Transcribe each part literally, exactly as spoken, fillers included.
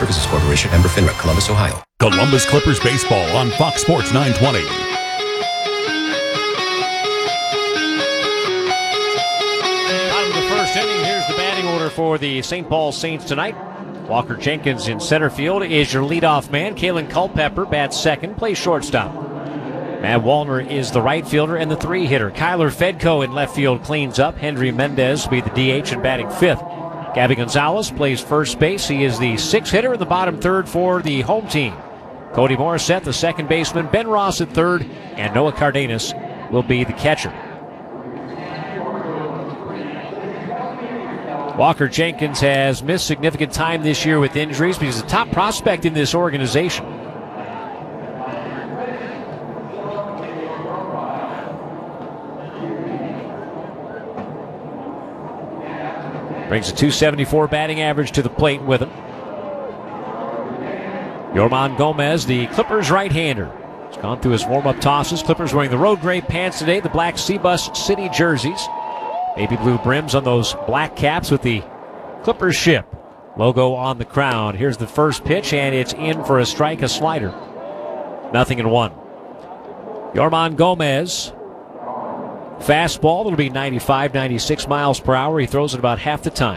Services Corporation, member FINRA, Columbus, Ohio. Columbus Clippers baseball on Fox Sports nine twenty. Bottom of the first inning, here's the batting order for the Saint Paul Saints tonight. Walker Jenkins in center field is your leadoff man. Kalen Culpepper bats second, plays shortstop. Matt Wallner is the right fielder and the three hitter. Kyler Fedko in left field cleans up. Henry Mendez will be the D H and batting fifth. Gabby Gonzalez plays first base. He is the sixth hitter in the bottom third for the home team. Cody Morissette, the second baseman. Ben Ross at third, and Noah Cardenas will be the catcher. Walker Jenkins has missed significant time this year with injuries, but he's a top prospect in this organization. Brings a two seventy-four batting average to the plate with him. Yorman Gomez, the Clippers right-hander. He's gone through his warm-up tosses. Clippers wearing the road gray pants today, the black Seabus City jerseys. Baby blue brims on those black caps with the Clippers ship logo on the crown. Here's the first pitch, and it's in for a strike, a slider. Nothing in one. Yorman Gomez. Fastball, that'll be ninety-five, ninety-six miles per hour. He throws it about half the time.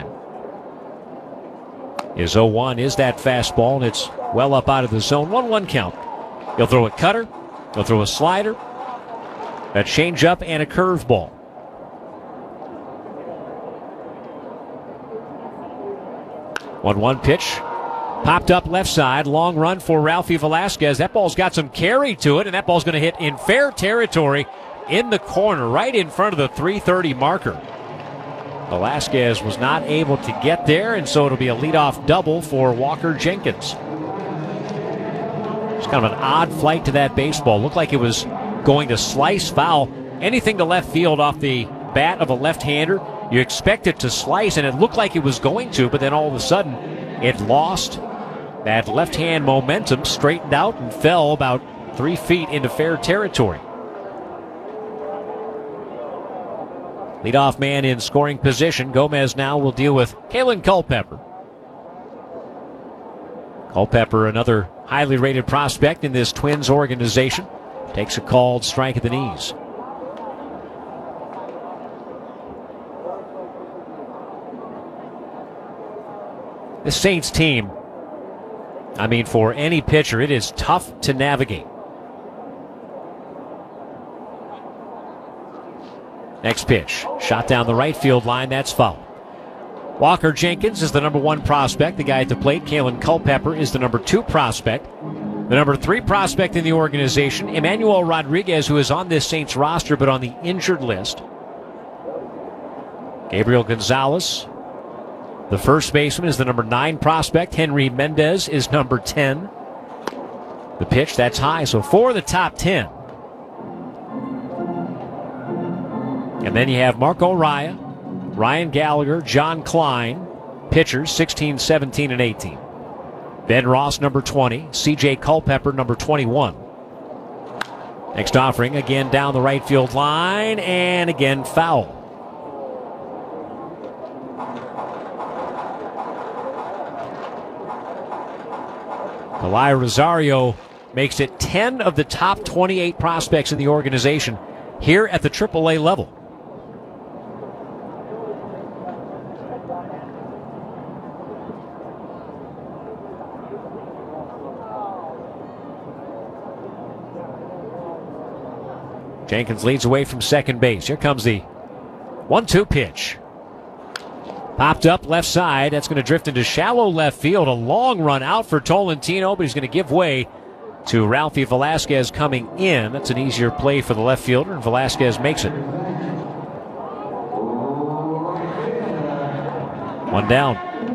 His oh one is that fastball, and it's well up out of the zone. one one count. He'll throw a cutter. He'll throw a slider, a changeup, and a curveball. one one pitch. Popped up left side. Long run for Ralphie Velasquez. That ball's got some carry to it, and that ball's going to hit in fair territory in the corner, right in front of the three thirty marker. Velasquez was not able to get there, and so it'll be a leadoff double for Walker Jenkins. It's kind of an odd flight to that baseball. Looked like it was going to slice foul. Anything to left field off the bat of a left-hander, you expect it to slice, and it looked like it was going to, but then all of a sudden it lost that left-hand momentum, straightened out, and fell about three feet into fair territory. Leadoff man in scoring position. Gomez now will deal with Kalen Culpepper. Culpepper, another highly rated prospect in this Twins organization, takes a called strike at the knees. The Saints team, I mean, for any pitcher, it is tough to navigate. Next pitch, shot down the right field line, that's foul. Walker Jenkins is the number one prospect, the guy at the plate. Kalen Culpepper is the number two prospect. The number three prospect in the organization, Emmanuel Rodriguez, who is on this Saints roster but on the injured list. Gabriel Gonzalez, the first baseman, is the number nine prospect. Henry Mendez is number ten. The pitch, that's high, so four of the top ten. And then you have Marco Raya, Ryan Gallagher, John Klein, pitchers sixteen, seventeen, and eighteen. Ben Ross, number twenty. C J Culpepper, number twenty-one. Next offering, again down the right field line, and again foul. Elia Rosario makes it ten of the top twenty-eight prospects in the organization here at the triple A level. Jenkins leads away from second base. Here comes the one two pitch. Popped up left side. That's going to drift into shallow left field. A long run out for Tolentino, but he's going to give way to Ralphie Velasquez coming in. That's an easier play for the left fielder, and Velasquez makes it. One down.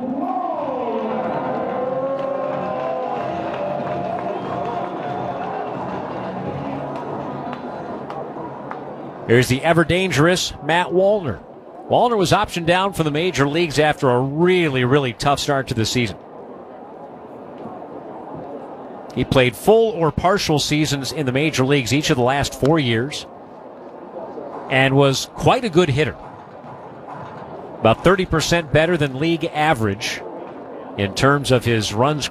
Here's the ever-dangerous Matt Wallner. Wallner was optioned down from the major leagues after a really, really tough start to the season. He played full or partial seasons in the major leagues each of the last four years and was quite a good hitter. About thirty percent better than league average in terms of his runs